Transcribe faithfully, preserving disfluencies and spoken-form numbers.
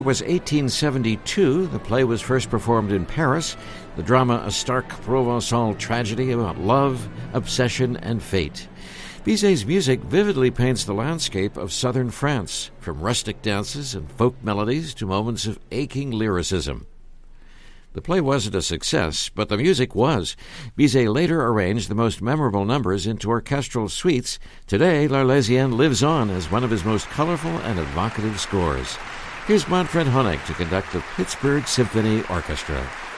It was eighteen seventy-two. The play was first performed in Paris. The drama, a stark Provençal tragedy about love, obsession, and fate. Bizet's music vividly paints the landscape of southern France, from rustic dances and folk melodies to moments of aching lyricism. The play wasn't a success, but the music was. Bizet later arranged the most memorable numbers into orchestral suites. Today, L'Arlésienne lives on as one of his most colorful and evocative scores. Here's Manfred Honeck to conduct the Pittsburgh Symphony Orchestra.